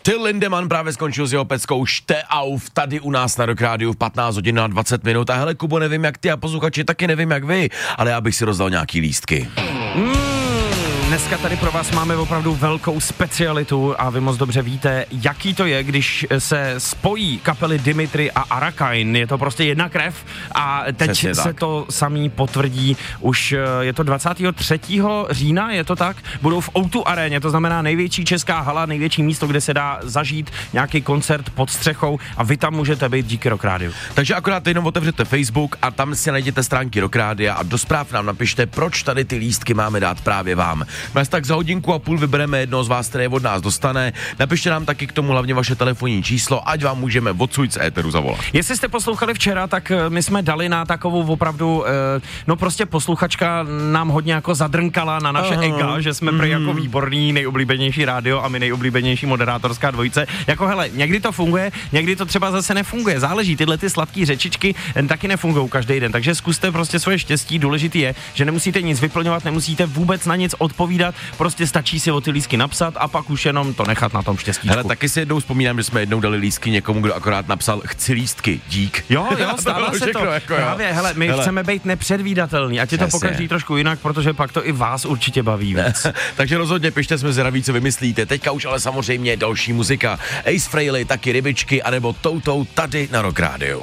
Till Lindemann právě skončil s jeho peckou Šte auf tady u nás na Rock Rádiu v 15 hodin a 20 minut. A hele, Kubo, nevím jak ty a posluchači, taky nevím jak vy, ale já bych si rozdal nějaký lístky. Dneska tady pro vás máme opravdu velkou specialitu a vy moc dobře víte, jaký to je, když se spojí kapely Dimitri a Arakain. Je to prostě jedna krev a teď přesně se tak. to samý potvrdí. Už je to 23. října, je to tak? Budou v O2 aréně, to znamená největší česká hala, největší místo, kde se dá zažít nějaký koncert pod střechou a vy tam můžete být díky Rock Rádiu. Takže akorát jenom otevřete Facebook a tam si najděte stránky Rock Rádia a do zpráv nám napište, proč tady ty lístky máme dát právě vám. My tak za hodinku a půl vybereme jednoho z vás, který od nás dostane. Napište nám taky k tomu hlavně vaše telefonní číslo, ať vám můžeme odsud z éteru zavolat. Jestli jste poslouchali včera, tak my jsme dali na takovou opravdu, no prostě posluchačka nám hodně jako zadrnkala na naše ega, že jsme prý jako výborný, nejoblíbenější rádio a my nejoblíbenější moderátorská dvojice. Jako hele, někdy to funguje, někdy to třeba zase nefunguje. Záleží, tyhle ty sladký řečičky taky nefungují každý den, takže zkuste prostě svoje štěstí. Důležitý je, že nemusíte nic vyplňovat, nemusíte vůbec na nic odpovídat, prostě stačí si o ty lístky napsat a pak už jenom to nechat na tom štěstíčku. Hele, taky si jednou vzpomínám, že jsme jednou dali lístky někomu, kdo akorát napsal chci lístky, dík. Jo, stává se to. Jako právě, hele, my chceme být nepředvídatelný, ať je to pokaždý trošku jinak, protože pak to i vás určitě baví víc. Takže rozhodně pište, jsme zvědaví, co vymyslíte. Teďka už ale samozřejmě další muzika. Ace Frehley, taky Rybičky, anebo Toutou tady na Rock Rádiu.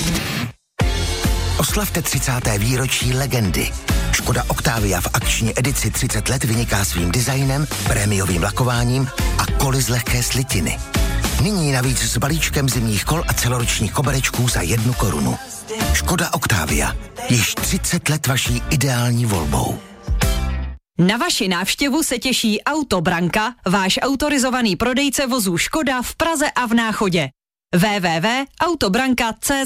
Oslavte 30. výročí legendy. Škoda Octavia v akční edici 30 let vyniká svým designem, prémiovým lakováním a koly z lehké slitiny. Nyní navíc s balíčkem zimních kol a celoročních koberečků za 1 korunu. Škoda Octavia. Již 30 let vaší ideální volbou. Na vaši návštěvu se těší Autobranka, váš autorizovaný prodejce vozů Škoda v Praze a v Náchodě. www.autobranka.cz.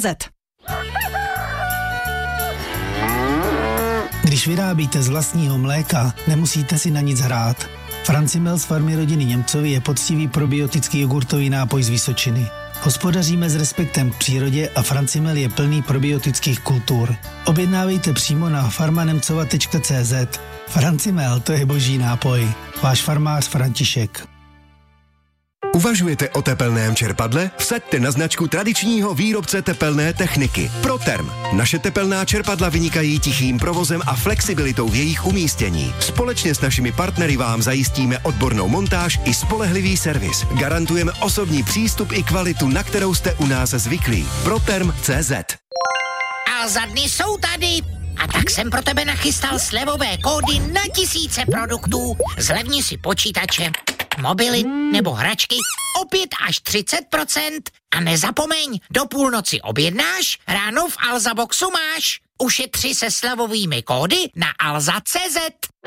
Když vyrábíte z vlastního mléka, nemusíte si na nic hrát. Francimel z farmy rodiny Němcovi je poctivý probiotický jogurtový nápoj z Vysočiny. Hospodaříme s respektem k přírodě a Francimel je plný probiotických kultur. Objednávejte přímo na farmanemcova.cz. Francimel, to je boží nápoj. Váš farmář František. Uvažujete o tepelném čerpadle? Vsaďte na značku tradičního výrobce tepelné techniky Proterm. Naše tepelná čerpadla vynikají tichým provozem a flexibilitou v jejich umístění. Společně s našimi partnery vám zajistíme odbornou montáž i spolehlivý servis. Garantujeme osobní přístup i kvalitu, na kterou jste u nás zvyklí. Proterm.cz. A za dny jsou tady. A tak jsem pro tebe nachystal slevové kódy na tisíce produktů. Zlevni si počítače, mobily nebo hračky o 5 až 30%. A nezapomeň, do půlnoci objednáš, ráno v Alza Boxu máš. Ušetři se slevovými kódy na alza.cz.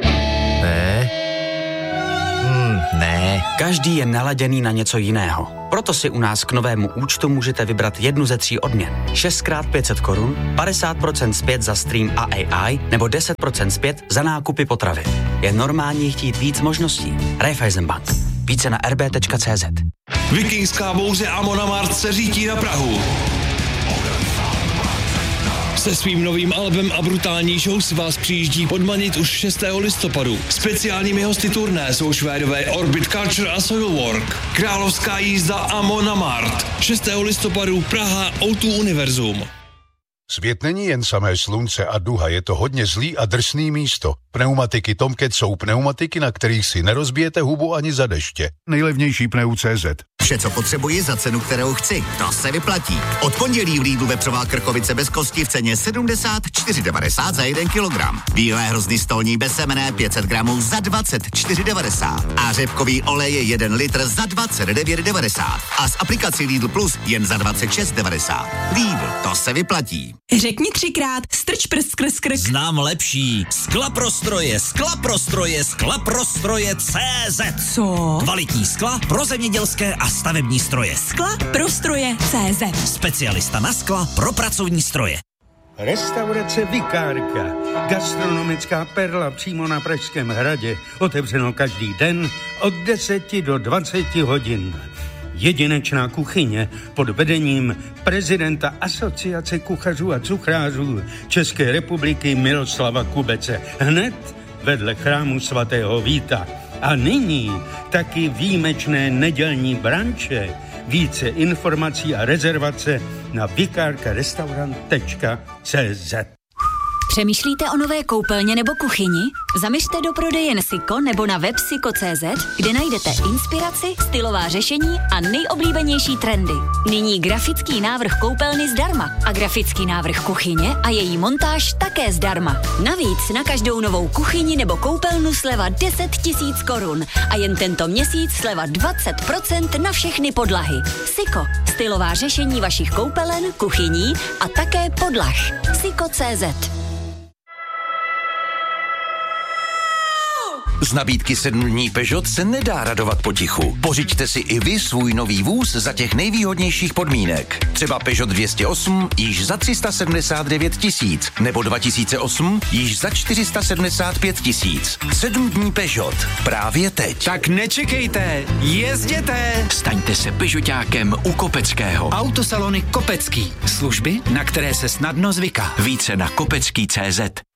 Ne. Každý je naladěný na něco jiného. Proto si u nás k novému účtu můžete vybrat jednu ze 3 odměn. 6x 500 korun, 50% zpět za stream a AI nebo 10% zpět za nákupy potravy. Je normální chtít víc možností. Raiffeisenbank. Více na rb.cz. Vikingská bouře Amon Amarth se řítí na Prahu. Se svým novým albem a brutální show si vás přijíždí podmanit už 6. listopadu. Speciálními hosty turné jsou Švédové Orbit Culture a Soilwork. Královská jízda Amon Amarth. 6. listopadu Praha O2 Univerzum. Svět není jen samé slunce a duha, je to hodně zlý a drsný místo. Pneumatiky Tomcat jsou pneumatiky, na kterých si nerozbijete hubu ani za deště. Nejlevnější Pneu.cz. Vše, co potřebuji za cenu, kterou chci. To se vyplatí. Od pondělí v Lidlu vepřová krkovice bez kosti v ceně 74,90 za 1 kilogram. Bílé hrozny stolní bez semene 500 gramů za 24,90. A řepkový olej je 1 litr za 29,90. A s aplikací Lidl Plus jen za 26,90. Lidl, to se vyplatí. Řekni 3krát, strč prst skrz krk. Znám lepší. Skla-prostroje CZ. Co? Kvalitní skla pro zemědělské a stavební stroje. Skla-prostroje CZ. Specialista na skla pro pracovní stroje. Restaurace Vikárka. Gastronomická perla přímo na Pražském hradě. Otevřeno každý den od 10 do 20 hodin. Jedinečná kuchyně pod vedením prezidenta Asociace kuchařů a cuchrářů České republiky Miroslava Kubece. Hned vedle chrámu svatého Víta. A nyní taky výjimečné nedělní branče. Více informací a rezervace na vikarkarestaurant.cz. Přemýšlíte o nové koupelně nebo kuchyni? Zaměřte do prodejen Siko nebo na web siko.cz, kde najdete inspiraci, stylová řešení a nejoblíbenější trendy. Nyní grafický návrh koupelny zdarma a grafický návrh kuchyně a její montáž také zdarma. Navíc na každou novou kuchyni nebo koupelnu sleva 10 000 korun a jen tento měsíc sleva 20% na všechny podlahy. Siko, stylová řešení vašich koupelen, kuchyní a také podlah. Siko.cz. Z nabídky 7 dní Peugeot se nedá radovat potichu. Pořiďte si i vy svůj nový vůz za těch nejvýhodnějších podmínek. Třeba Peugeot 208 již za 379 000, nebo 2008 již za 475 000. 7 dní Peugeot. Právě teď. Tak nečekejte, jezděte! Staňte se Peugeotákem u Kopeckého. Autosalony Kopecký. Služby, na které se snadno zvyká. Více na kopecký.cz.